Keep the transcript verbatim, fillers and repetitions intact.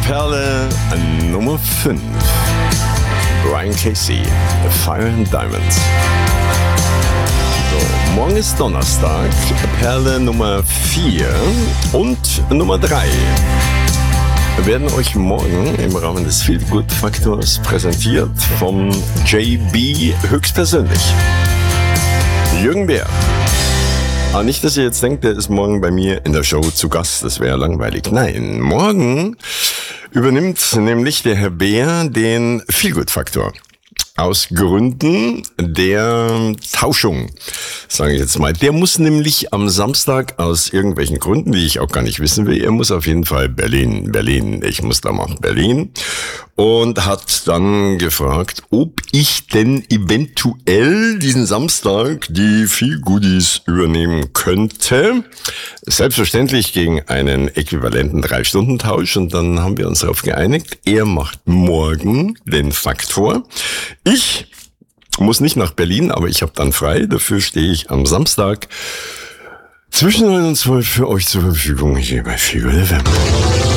Perle Nummer fünf. Brian Casey, Fire and Diamonds. So, morgen ist Donnerstag, Perle Nummer vier und Nummer drei werden euch morgen im Rahmen des Feel-Good-Faktors präsentiert vom J B höchstpersönlich. Jürgen Bär. Aber nicht, dass ihr jetzt denkt, der ist morgen bei mir in der Show zu Gast. Das wäre langweilig. Nein, morgen übernimmt nämlich der Herr Bär den Feel-Good-Faktor. Aus Gründen der Tauschung, sage ich jetzt mal. Der muss nämlich am Samstag aus irgendwelchen Gründen, die ich auch gar nicht wissen will, er muss auf jeden Fall Berlin, Berlin, ich muss da mal Berlin. Und hat dann gefragt, ob ich denn eventuell diesen Samstag die Feel-Goodies übernehmen könnte. Selbstverständlich gegen einen äquivalenten drei-Stunden-Tausch. Und dann haben wir uns darauf geeinigt, er macht morgen den Faktor. Ich muss nicht nach Berlin, aber ich habe dann frei. Dafür stehe ich am Samstag zwischen neun und zwölf für euch zur Verfügung hier bei Feel Good F M.